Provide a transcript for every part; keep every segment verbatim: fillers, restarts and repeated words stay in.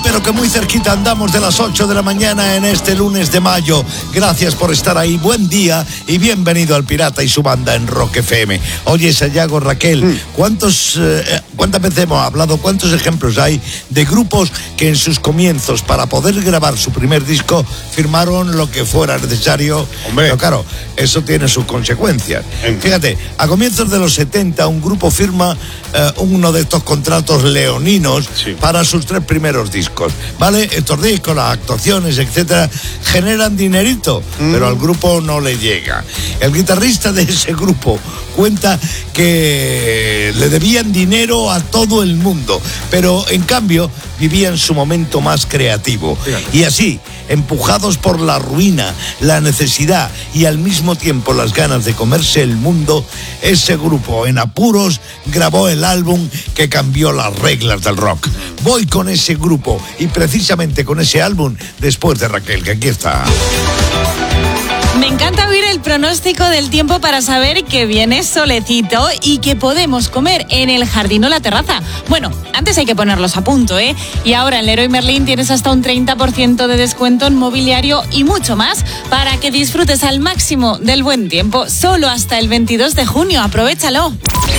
pero que muy cerquita andamos de las ocho de la mañana en este lunes de mayo. Gracias por estar ahí, buen día y bienvenido al Pirata y su banda en Rock F M. Oye, Sayago, Raquel, mm. ¿cuántos, eh, ¿cuántas veces hemos hablado, cuántos ejemplos hay de grupos que en sus comienzos, para poder grabar su primer disco, firmaron lo que fuera necesario? Hombre. Pero claro, eso tiene sus consecuencias. Mm. Fíjate, a comienzos de los setenta un grupo firma eh, uno de estos contratos leoninos, sí, para sus tres primeros discos, ¿vale? Estos discos, las actuaciones, etcétera, generan dinerito, mm. pero al grupo no le llega. El guitarrista de ese grupo cuenta que le debían dinero a todo el mundo, pero en cambio vivía en su momento más creativo. Fíjate. Y así, empujados por la ruina, la necesidad y al mismo tiempo las ganas de comerse el mundo, ese grupo en apuros grabó el álbum que cambió las reglas del rock. Voy con ese grupo y precisamente con ese álbum después de Raquel, que aquí está. Me encanta oír el pronóstico del tiempo para saber que viene solecito y que podemos comer en el jardín o la terraza. Bueno, antes hay que ponerlos a punto, ¿eh? Y ahora en Leroy Merlin tienes hasta un treinta por ciento de descuento en mobiliario y mucho más para que disfrutes al máximo del buen tiempo. Solo hasta el veintidós de junio. Aprovéchalo.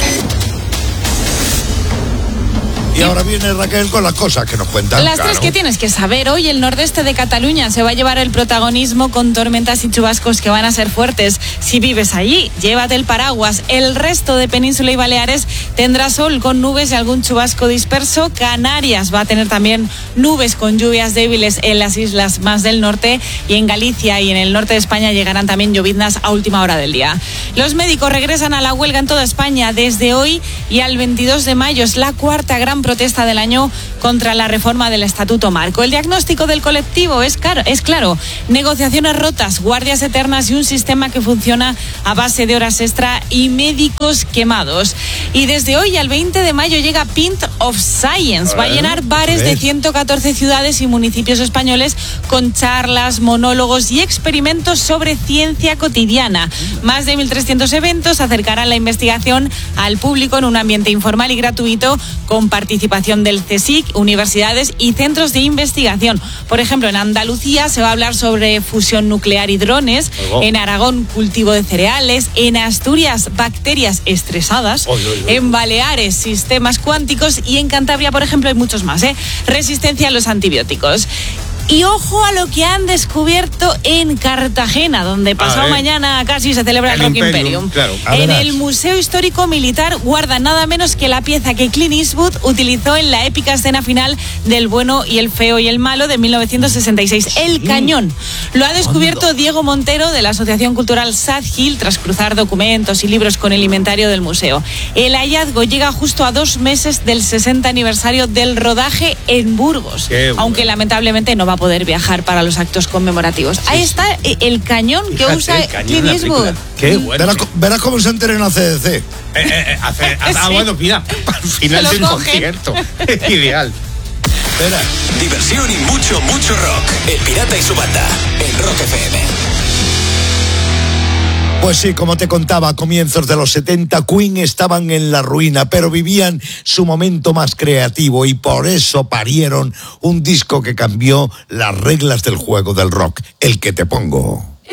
Y ahora viene Raquel con las cosas que nos cuentan. Las claro. tres que tienes que saber. Hoy el nordeste de Cataluña se va a llevar el protagonismo con tormentas y chubascos que van a ser fuertes. Si vives allí, llévate el paraguas. El resto de Península y Baleares tendrá sol con nubes y algún chubasco disperso. Canarias va a tener también nubes con lluvias débiles en las islas más del norte. Y en Galicia y en el norte de España llegarán también lloviznas a última hora del día. Los médicos regresan a la huelga en toda España desde hoy y al veintidós de mayo. Es la cuarta gran protesta del año contra la reforma del Estatuto Marco. El diagnóstico del colectivo es, caro, es claro: negociaciones rotas, guardias eternas y un sistema que funciona a base de horas extra y médicos quemados. Y desde hoy al veinte de mayo llega Pint of Science. Va a llenar bares de ciento catorce ciudades y municipios españoles con charlas, monólogos y experimentos sobre ciencia cotidiana. Más de mil trescientos eventos acercarán la investigación al público en un ambiente informal y gratuito con participación del CSIC, universidades y centros de investigación. Por ejemplo, en Andalucía se va a hablar sobre fusión nuclear y drones, oh. en Aragón cultivo de cereales, en Asturias bacterias estresadas, oh, oh, oh. en Baleares sistemas cuánticos y en Cantabria, por ejemplo, hay muchos más, ¿eh? Resistencia a los antibióticos. Y ojo a lo que han descubierto en Cartagena, donde pasado mañana casi se celebra el, el Rock Imperium. Imperium. Claro. En el Museo Histórico Militar guarda nada menos que la pieza que Clint Eastwood utilizó en la épica escena final del Bueno y el Feo y el Malo de mil novecientos sesenta y seis, el sí. cañón. Lo ha descubierto Diego Montero de la Asociación Cultural Sad Hill tras cruzar documentos y libros con el inventario del museo. El hallazgo llega justo a dos meses del sesenta aniversario del rodaje en Burgos, bueno. aunque lamentablemente no va a poder viajar para los actos conmemorativos. Sí, Ahí está el cañón que Fíjate, usa Clint Eastwood. Qué bueno. Verás, verás cómo se entera en A C D C. Eh, eh, hace, sí. Ah, bueno, mira, al final del concierto. Ideal. Espera. Diversión y mucho, mucho rock. El Pirata y su banda en Rock F M. Pues sí, como te contaba, a comienzos de los setenta, Queen estaban en la ruina, pero vivían su momento más creativo y por eso parieron un disco que cambió las reglas del juego del rock, El que te pongo.